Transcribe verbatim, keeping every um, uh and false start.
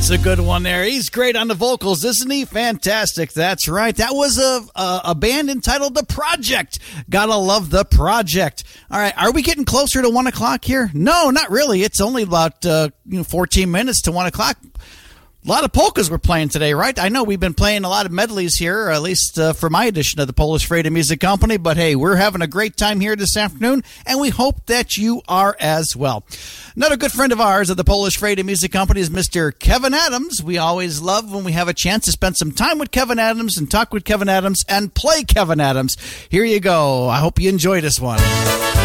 That's a good one there. He's great on the vocals, isn't he? Fantastic. That's right. That was a, a, a band entitled The Project. Gotta love The Project. All right. Are we getting closer to one o'clock here? No, not really. It's only about uh, you know, fourteen minutes to one o'clock. A lot of polkas we're playing today, right? I know we've been playing a lot of medleys here, or at least uh, for my edition of the Polish Freda Music Company. But hey, we're having a great time here this afternoon, and we hope that you are as well. Another good friend of ours of the Polish Freda Music Company is Mister Kevin Adams. We always love when we have a chance to spend some time with Kevin Adams and talk with Kevin Adams and play Kevin Adams. Here you go. I hope you enjoy this one.